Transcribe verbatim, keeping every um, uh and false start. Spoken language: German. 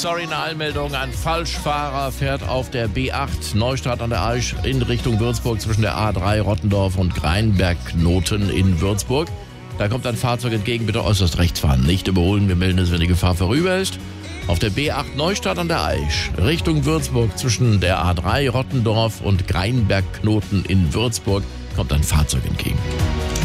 Sorry, eine Eilmeldung. Ein Falschfahrer fährt auf der B acht Neustadt an der Aisch in Richtung Würzburg zwischen der A drei Rottendorf und Greinberg-Knoten in Würzburg. Da kommt ein Fahrzeug entgegen, bitte äußerst rechts fahren. Nicht überholen, wir melden es, wenn die Gefahr vorüber ist. Auf der B acht Neustadt an der Aisch Richtung Würzburg zwischen der A drei Rottendorf und Greinberg-Knoten in Würzburg kommt ein Fahrzeug entgegen.